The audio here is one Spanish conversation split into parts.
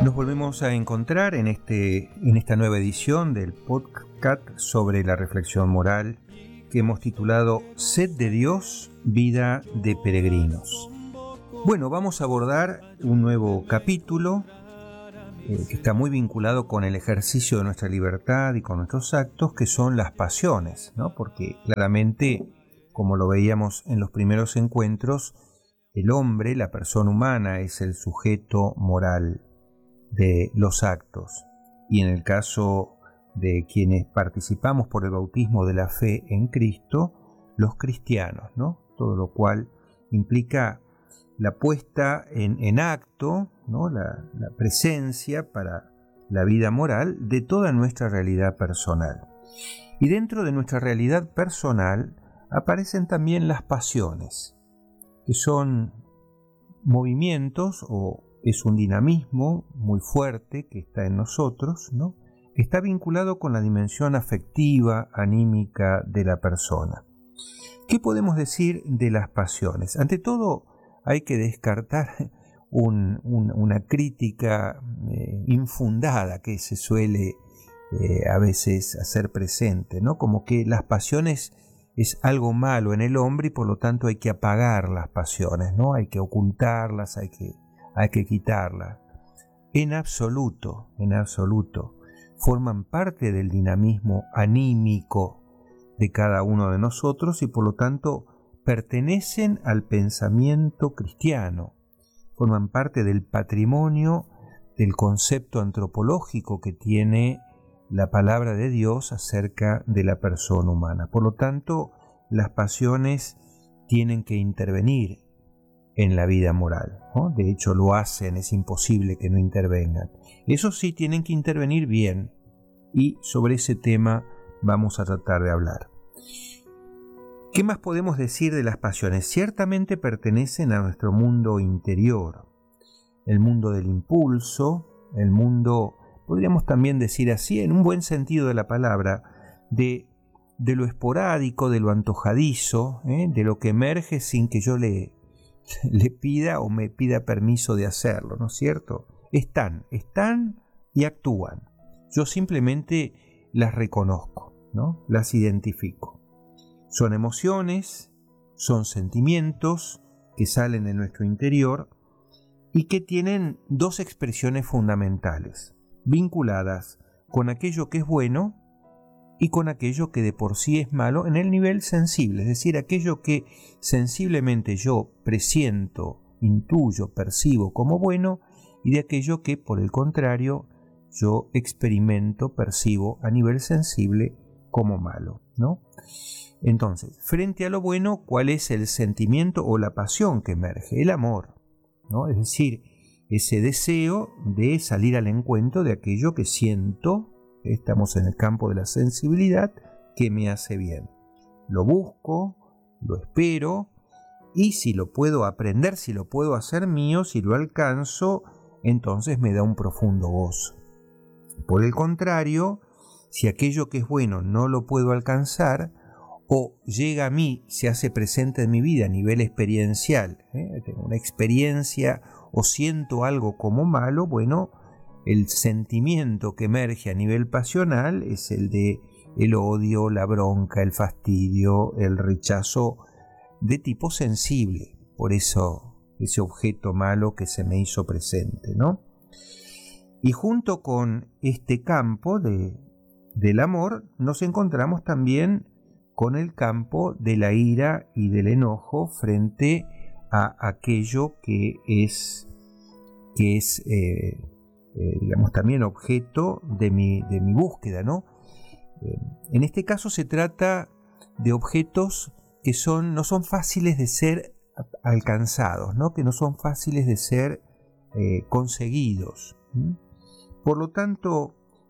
Nos volvemos a encontrar en esta nueva edición del podcast sobre la reflexión moral que hemos titulado Sed de Dios, vida de peregrinos. Bueno, vamos a abordar un nuevo capítulo que está muy vinculado con el ejercicio de nuestra libertad y con nuestros actos, que son las pasiones, ¿no? Porque claramente, como lo veíamos en los primeros encuentros, el hombre, la persona humana, es el sujeto moral de los actos, y en el caso de quienes participamos por el bautismo de la fe en Cristo, los cristianos, ¿no? Todo lo cual implica la puesta en acto, ¿no? La presencia para la vida moral de toda nuestra realidad personal. Y dentro de nuestra realidad personal aparecen también las pasiones, que son movimientos o es un dinamismo muy fuerte que está en nosotros, ¿no? Que está vinculado con la dimensión afectiva, anímica de la persona. ¿Qué podemos decir de las pasiones? Ante todo, hay que descartar una crítica infundada que se suele a veces hacer presente, ¿no? Como que las pasiones es algo malo en el hombre y por lo tanto hay que apagar las pasiones, ¿no? Hay que ocultarlas, hay que quitarlas. En absoluto, forman parte del dinamismo anímico de cada uno de nosotros y por lo tanto pertenecen al pensamiento cristiano, forman parte del patrimonio del concepto antropológico que tiene la palabra de Dios acerca de la persona humana. Por lo tanto, las pasiones tienen que intervenir en la vida moral, ¿no? De hecho lo hacen, es imposible que no intervengan. Eso sí, tienen que intervenir bien, y sobre ese tema vamos a tratar de hablar. ¿Qué más podemos decir de las pasiones? Ciertamente pertenecen a nuestro mundo interior, el mundo del impulso, el mundo, podríamos también decir así, en un buen sentido de la palabra, de lo esporádico, de lo antojadizo, de lo que emerge sin que yo le pida o me pida permiso de hacerlo, ¿no es cierto? Están y actúan. Yo simplemente las reconozco, ¿no? Las identifico. Son emociones, son sentimientos que salen de nuestro interior y que tienen dos expresiones fundamentales, vinculadas con aquello que es bueno y con aquello que de por sí es malo en el nivel sensible, es decir, aquello que sensiblemente yo presiento, intuyo, percibo como bueno y de aquello que por el contrario yo experimento, percibo a nivel sensible como malo, ¿no? Entonces, frente a lo bueno, ¿cuál es el sentimiento o la pasión que emerge? El amor, ¿no? Es decir, ese deseo de salir al encuentro de aquello que siento, estamos en el campo de la sensibilidad, que me hace bien. Lo busco, lo espero, y si lo puedo aprender, si lo puedo hacer mío, si lo alcanzo, entonces me da un profundo gozo. Por el contrario, si aquello que es bueno no lo puedo alcanzar, o llega a mí, se hace presente en mi vida a nivel experiencial, tengo una experiencia o siento algo como malo, bueno, el sentimiento que emerge a nivel pasional es el de el odio, la bronca, el fastidio, el rechazo de tipo sensible, por eso ese objeto malo que se me hizo presente, ¿no? Y junto con este campo del amor nos encontramos también con el campo de la ira y del enojo frente a aquello que es digamos, también objeto de mi búsqueda, ¿no? En este caso se trata de objetos que no son fáciles de ser alcanzados, ¿no? Que no son fáciles de ser conseguidos. Por lo tanto,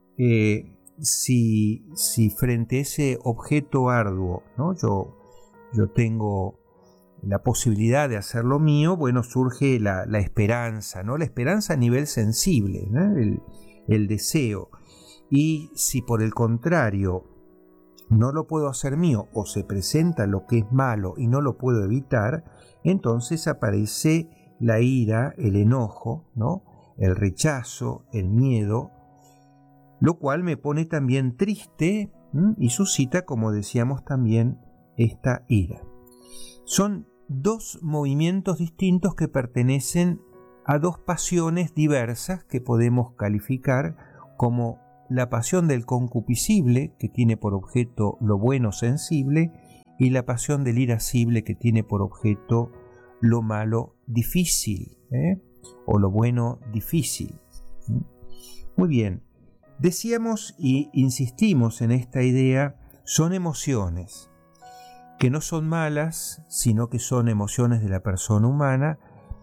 si frente a ese objeto arduo, ¿no? yo tengo la posibilidad de hacerlo mío, bueno, surge la esperanza, ¿no? La esperanza a nivel sensible, ¿no? El deseo. Y si por el contrario no lo puedo hacer mío o se presenta lo que es malo y no lo puedo evitar, entonces aparece la ira, el enojo, ¿no? el rechazo, el miedo, lo cual me pone también triste y suscita, como decíamos también, esta ira. Son dos movimientos distintos que pertenecen a dos pasiones diversas que podemos calificar como la pasión del concupiscible, que tiene por objeto lo bueno sensible, y la pasión del irascible, que tiene por objeto lo malo difícil, o lo bueno difícil. Muy bien, decíamos y insistimos en esta idea, son emociones que no son malas, sino que son emociones de la persona humana,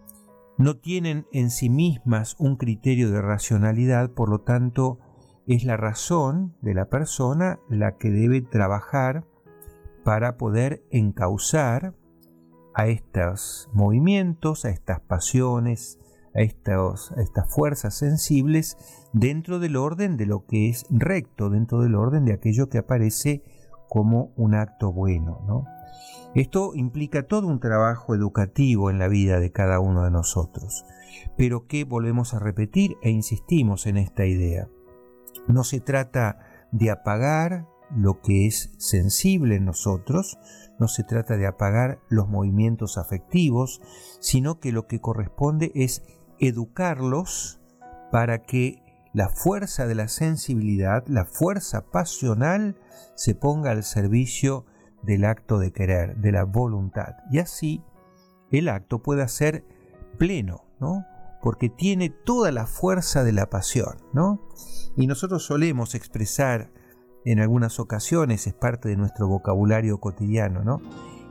no tienen en sí mismas un criterio de racionalidad, por lo tanto es la razón de la persona la que debe trabajar para poder encauzar a estos movimientos, a estas pasiones, a estas fuerzas sensibles dentro del orden de lo que es recto, dentro del orden de aquello que aparece como un acto bueno, ¿no? Esto implica todo un trabajo educativo en la vida de cada uno de nosotros, pero que volvemos a repetir e insistimos en esta idea. No se trata de apagar lo que es sensible en nosotros, no se trata de apagar los movimientos afectivos, sino que lo que corresponde es educarlos para que la fuerza de la sensibilidad, la fuerza pasional, se ponga al servicio del acto de querer, de la voluntad. Y así el acto pueda ser pleno, ¿no? Porque tiene toda la fuerza de la pasión, ¿no? Y nosotros solemos expresar en algunas ocasiones, es parte de nuestro vocabulario cotidiano, ¿no?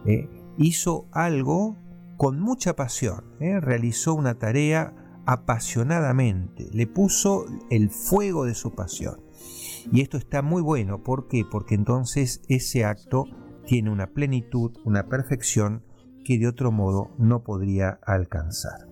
Hizo algo con mucha pasión, realizó una tarea apasionadamente, le puso el fuego de su pasión. Y esto está muy bueno, ¿por qué? Porque entonces ese acto tiene una plenitud, una perfección que de otro modo no podría alcanzar.